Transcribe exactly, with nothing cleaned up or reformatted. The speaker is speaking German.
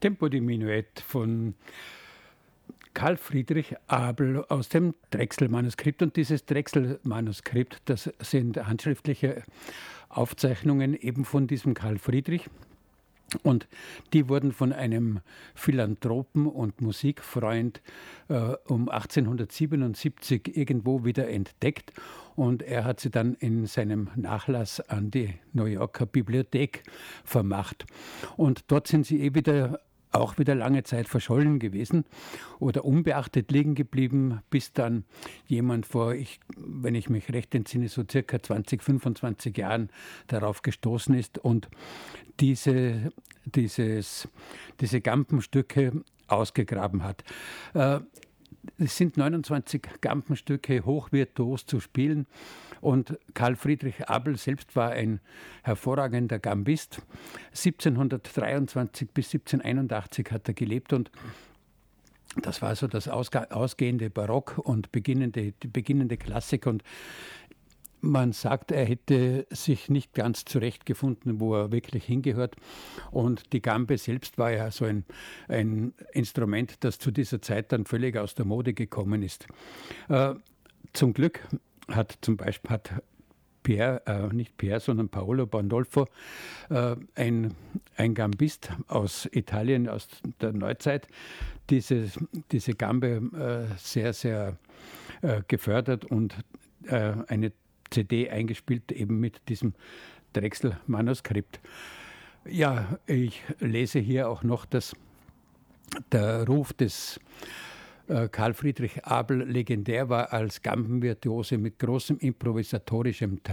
Tempo di Menuett von Karl Friedrich Abel aus dem Drechsel-Manuskript. Und dieses Drechsel-Manuskript, das sind handschriftliche Aufzeichnungen eben von diesem Karl Friedrich. Und die wurden von einem Philanthropen und Musikfreund äh, um achtzehnhundertsiebenundsiebzig irgendwo wieder entdeckt. Und er hat sie dann in seinem Nachlass an die New Yorker Bibliothek vermacht. Und dort sind sie eh wieder auch wieder lange Zeit verschollen gewesen oder unbeachtet liegen geblieben, bis dann jemand vor, ich, wenn ich mich recht entsinne, so circa zwanzig, fünfundzwanzig Jahren darauf gestoßen ist und diese, dieses, diese Gampenstücke ausgegraben hat. Äh, Es sind neunundzwanzig Gampenstücke hochvirtuos zu spielen und Karl Friedrich Abel selbst war ein hervorragender Gambist. siebzehnhundertdreiundzwanzig bis siebzehnhunderteinundachtzig hat er gelebt und das war so das ausgehende Barock und beginnende, die beginnende Klassik. Und man sagt, er hätte sich nicht ganz zurechtgefunden, wo er wirklich hingehört. Und die Gambe selbst war ja so ein, ein Instrument, das zu dieser Zeit dann völlig aus der Mode gekommen ist. Äh, zum Glück hat zum Beispiel hat Pier, äh, nicht Pier, sondern Paolo Pandolfo, äh, ein, ein Gambist aus Italien, aus der Neuzeit, diese, diese Gambe äh, sehr, sehr äh, gefördert und äh, eine C D eingespielt, eben mit diesem Drechsel-Manuskript. Ja, ich lese hier auch noch, dass der Ruf des äh, Karl Friedrich Abel legendär war als Gambenvirtuose mit großem improvisatorischem Talent.